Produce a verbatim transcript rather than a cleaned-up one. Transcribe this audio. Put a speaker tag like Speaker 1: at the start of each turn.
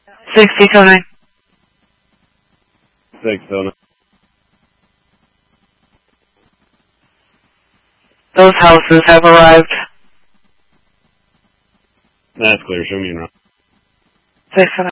Speaker 1: sixty oh nine.
Speaker 2: six oh nine.
Speaker 1: Those houses have arrived.
Speaker 2: That's clear. Show me in route.
Speaker 1: six oh nine.